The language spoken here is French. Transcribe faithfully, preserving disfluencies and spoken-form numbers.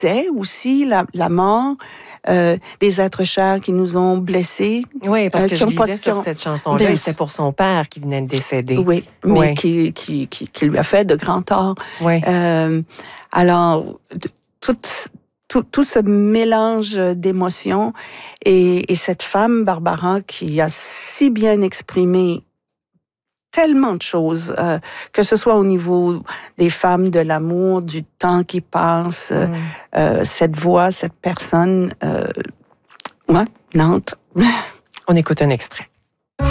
c'était aussi la, la mort euh, des êtres chers qui nous ont blessés. Oui, parce euh, que je lisais sur cette chanson-là, et c'était pour son père qui venait de décéder. Oui, mais ouais. qui, qui, qui, qui lui a fait de grands torts. Oui. Euh, alors, tout, tout, tout ce mélange d'émotions et, et cette femme, Barbara, qui a si bien exprimé tellement de choses, euh, que ce soit au niveau des femmes, de l'amour, du temps qui passe, mm. euh, cette voix, cette personne, euh, ouais, Nantes. On écoute un extrait.